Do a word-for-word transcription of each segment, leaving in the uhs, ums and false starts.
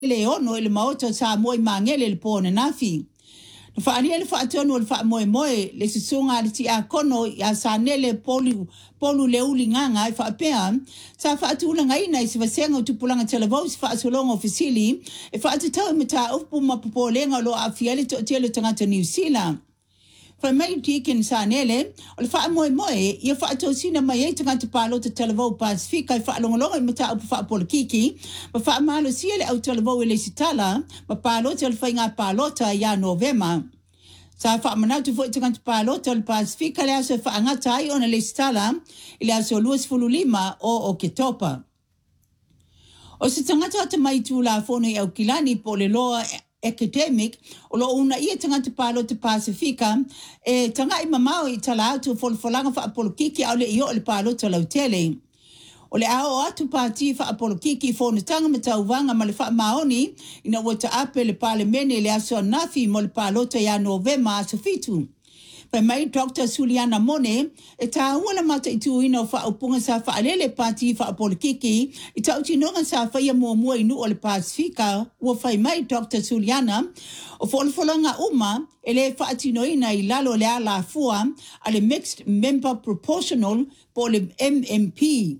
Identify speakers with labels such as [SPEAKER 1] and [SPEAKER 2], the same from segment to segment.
[SPEAKER 1] le ono le maoto sa moi mangele le pone nafi. Fa ani le fa tonu le fa moi moi le sisunga le ti akono ya sanele polu polu le ulinganga e fa pea sa fa tu la ngai nai se va senga tu pulanga televos fa so long officially e fa tu tau mata upu mapopo lenga lo afiele to tele tangata New Zealand. Fa mai tiken sanele o le fa moi moi ia fa to sina mai e tangata palo te televo Pacifica fa longolonga mata upu fa polkiki ma fa malo siele au televo le sitala ma palo te fa inga palota ya November. Sa fa manatu fo tangata palo te Pacifica le aso fa ngata ai ona le sitala ile aso luas fululima o o ketopa. O se tangata te mai tu la fono e au kilani po le loa academic o lo una ia tangata palo te Pacifica e tanga i mamao i tala atu folfolanga fa apolokiki au le io le palo te lautele. O le ao atu pati fa apolokiki fono tanga matauwanga ma le fa maoni ina wata ape le pale mene le aso nafi mo le palo te ya November aso fitu. Pa mai Doctor Suliana Mone e ta wala mata itu ina fa upunga sa fa alele pati fa apolokiki i ta utinonga sa fa ia mua mua inu o le Pacifica wa fa mai Doctor Suliana o folfolanga uma ele fa atino ina i lalo le ala fua ale mixed member proportional po le M M P.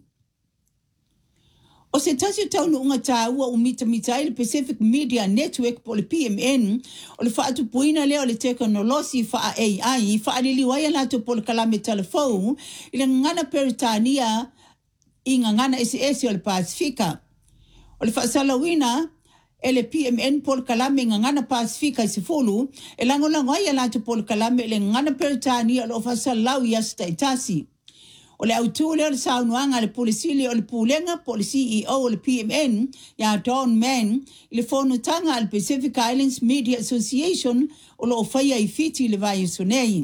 [SPEAKER 1] O se tasi tau no unga tā ua umita mita i le Pacific Media Network po le P M N o le whaatu puina leo le teknolosi wha A I wha aliliwaya lato po le kalame telefou i le ngana peritania i ngana S S o le Pacifica. O le whaasalawina e le P M N po le kalame ngana Pacifica i se fulu e langolangoia lato po le kalame le ngana peritania o le whaasalau i asta itasi. O le autule o le saunuanga le polisili o le pulenga po le C E O o le P M N ya Don Mann i le whonutanga al Pacific Islands Media Association o lo ofaya i fiti le vai sonei.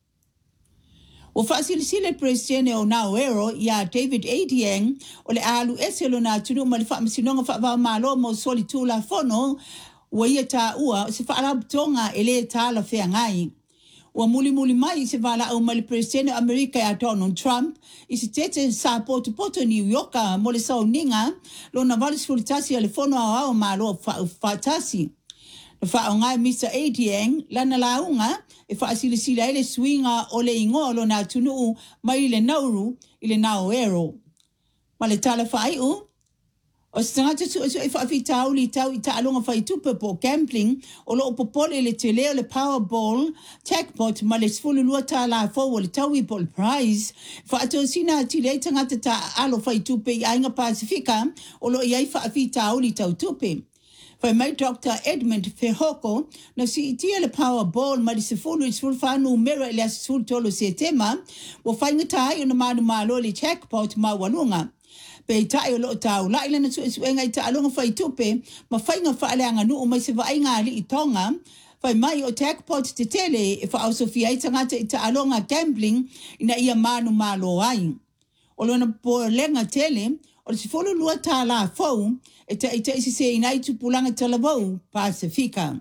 [SPEAKER 1] O fasilisile presidente o Nauero ya David Adiang o le alu eselo na tunu ma le whaamasinonga whaava malo mo soli tula fono ua ia ta ua o se whaarabtonga ele ta la whea ngai. Ua muli muli mai se vala au mali presidente Amerika ya Donald Trump i se tete sa poto poto New Yorka mo le sau ninga lo na valis fulitasi ale fono au au ma lo fatasi. Na wha ngai Mister Adiang lana launga e wha asili sila ele swinga o le ingo lo na tunu mai le nauru i le Nauero. Ma le tala whai u o se tangata su e whaafi tau li tau i taalonga whai tupe po gambling o lo popole le te leo le Powerball jackpot ma le sfulu lua ta la fo le tau i ball prize whaato sina ti le tangata ta alo whai tupe i ainga Pacifica o lo iai whaafi tau li tau tupe. Whai mai Doctor Edmund Fehoko na si itia le Powerball ma li sfulu i sfulu whanu mera le sfulu tolo se tema wa whainga tai o na manu malo le jackpot ma walunga. Pe tai o lo tau la ile na su su enga i taalonga whai tupe ma whainga whaaleanga nu o mai se wainga ali i tonga whai mai o jackpot te tele e wha au sofia i tangata i taalonga gambling ina ia manu malo ai. O lo na po lenga tele o le sifolo lua ta la fau e ta ita isi se ina i tupulanga talabou Pacifica.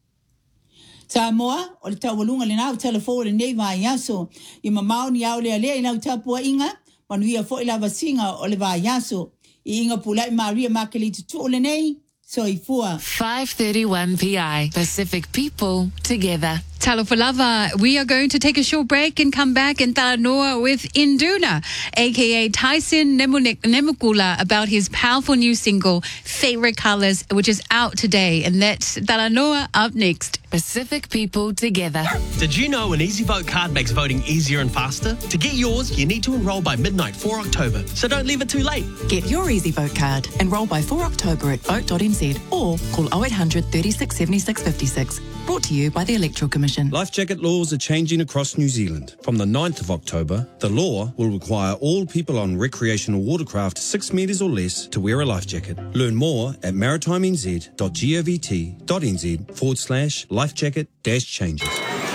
[SPEAKER 1] Samoa o le tawalunga le nau telefo le neiva i aso i mamao ni au le alea i nau tapua inga manuia fo ila vasinga o le vaiaso i inga pulai Maria Makelita tu o le nei soifua.
[SPEAKER 2] five thirty-one P I Pacific People Together.
[SPEAKER 3] Talofa lava, we are going to take a short break and come back in Talanoa with Induna, aka Tyson Nemukula, about his powerful new single, Favorite Colors, which is out today. And that's Talanoa up next.
[SPEAKER 2] Pacific People Together.
[SPEAKER 4] Did you know an Easy Vote card makes voting easier and faster? To get yours, you need to enrol by midnight four October, so don't leave it too late.
[SPEAKER 5] Get your Easy Vote card. Enrol by four October at vote dot n z or call oh eight hundred, thirty-six, seventy-six, fifty-six. Brought to you by the Electoral Commission.
[SPEAKER 6] Life jacket laws are changing across New Zealand. From the ninth of October, the law will require all people on recreational watercraft six metres or less to wear a life jacket. Learn more at maritimez dot govt dot n z forward slash life jacket dash changes.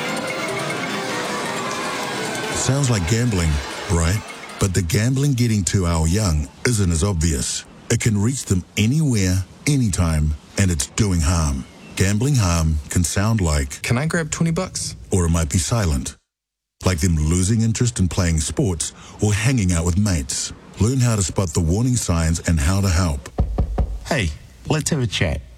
[SPEAKER 7] Sounds like gambling, right? But the gambling getting to our young isn't as obvious. It can reach them anywhere, anytime, and it's doing harm. Gambling harm can sound like,
[SPEAKER 8] can I grab twenty bucks?
[SPEAKER 7] Or it might be silent, like them losing interest in playing sports or hanging out with mates. Learn how to spot the warning signs and how to help.
[SPEAKER 8] Hey, let's have a chat.